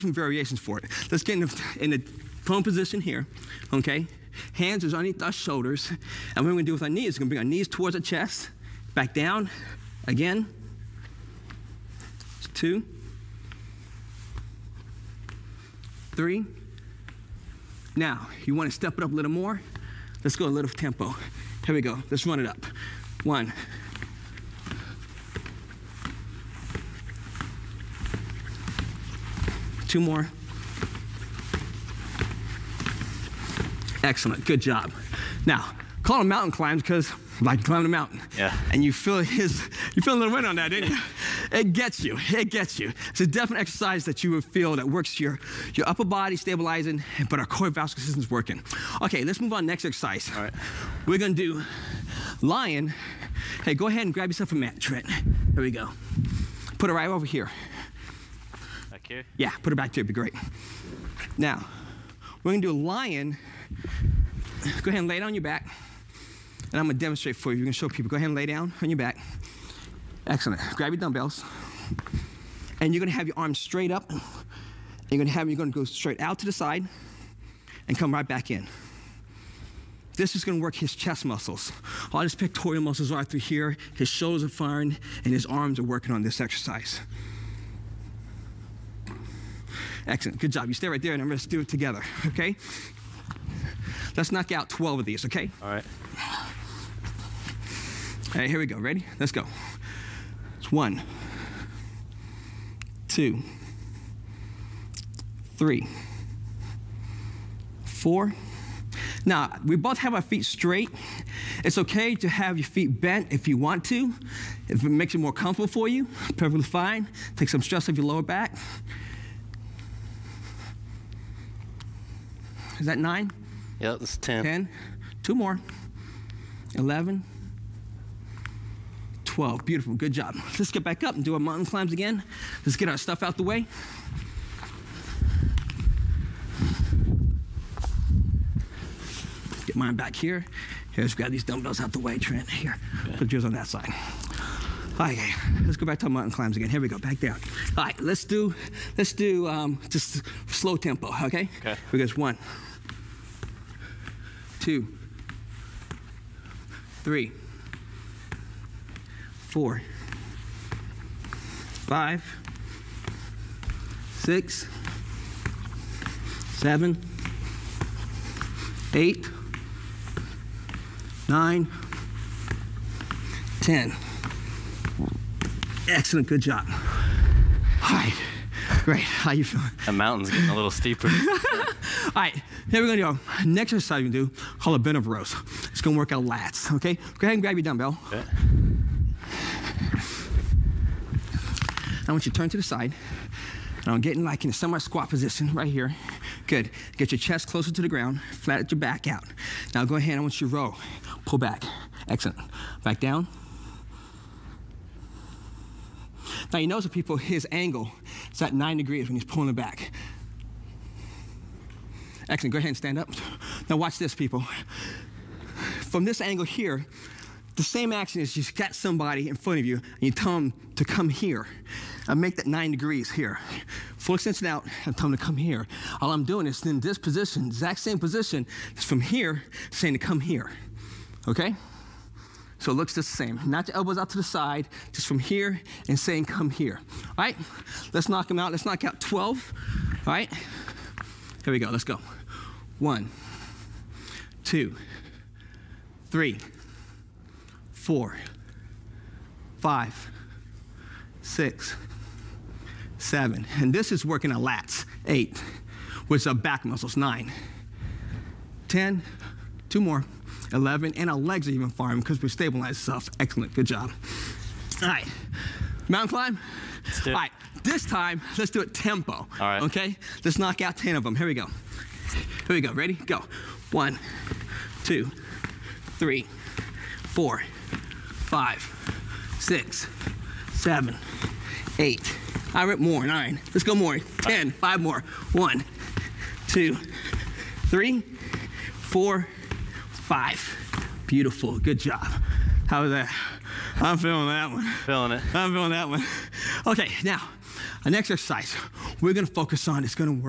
variations for it. Let's get in the prone position here, okay? Hands is underneath our shoulders, and what we're gonna do with our knees, we're gonna bring our knees towards our chest, back down, again, 2, 3. Now, you wanna step it up a little more? Let's go a little tempo. Here we go, let's run it up. 1. 2 more. Excellent, good job. Now, call them mountain climbs because like climbing a mountain. Yeah. And you feel a little wind on that, didn't you? It gets you. It's a definite exercise that you will feel that works your upper body stabilizing, but our core vascular system is working. Okay, let's move on to next exercise. All right. We're gonna do lion. Hey, go ahead and grab yourself a mat, Trent. There we go. Put it right over here. Back here? Yeah, put it back there, it'd be great. Now, we're gonna do a lion. Go ahead and lay down on your back. And I'm gonna demonstrate for you. You're gonna show people. Go ahead and lay down on your back. Excellent. Grab your dumbbells. And you're gonna have your arms straight up. And you're gonna go straight out to the side and come right back in. This is gonna work his chest muscles. All his pectoral muscles are through here, his shoulders are firing, and his arms are working on this exercise. Excellent, good job. You stay right there and let's do it together, okay? Let's knock out 12 of these, okay? All right. All right, here we go, ready? Let's go. It's 1, 2, 3, 4. Now, we both have our feet straight. It's okay to have your feet bent if you want to. If it makes it more comfortable for you, perfectly fine. Take some stress off your lower back. Is that 9? Yep, that's 10. 10. 2 more. 11. 12. Beautiful. Good job. Let's get back up and do our mountain climbs again. Let's get our stuff out the way. Get mine back here. Here, let's grab these dumbbells out the way, Trent. Here, okay. Put yours on that side. Okay, let's go back to our mountain climbs again. Here we go, back down. All right, let's do just slow tempo, okay? Okay. We go 1, 2, 3, 4, 5, 6, 7, 8, 9, 10. Excellent, good job. All right, great. How you feeling? The mountain's getting a little steeper. All right, here we're gonna go. Next exercise we're gonna do, called a bent over rows. It's gonna work out lats, okay? Go ahead and grab your dumbbell. Okay. I want you to turn to the side. And I'm getting like in a semi-squat position right here. Good. Get your chest closer to the ground, flat your back out. Now go ahead, I want you to row. Pull back. Excellent. Back down. Now you notice that people, his angle is at 9 degrees when he's pulling it back. Excellent, go ahead and stand up. Now watch this, people. From this angle here, the same action is you got somebody in front of you and you tell them to come here. I make that 9 degrees here. Full extension out and tell them to come here. All I'm doing is in this position, exact same position, is from here saying to come here, okay? So it looks the same. Not your elbows out to the side, just from here and saying come here. All right, let's knock them out. Let's knock out 12, all right? Here we go, let's go. 1, 2, 3, 4, 5, 6, 7. And this is working our lats. 8, which are back muscles. 9, 10, 2 more. 11, and our legs are even firing because we're stabilizing stuff. Excellent, good job. All right, mountain climb. Let's do it. All right, this time, let's do it tempo. All right. Okay, let's knock out 10 of them. Here we go. Here we go, ready? Go. 1, 2, 3, 4, 5, 6, 7, 8. I went more, 9. Let's go more. 10, 5 more. 1, 2, 3, 4, 5. Beautiful, good job. How was that? I'm feeling that one. Feeling it. I'm feeling that one. Okay, now, An exercise we're going to focus on is going to work.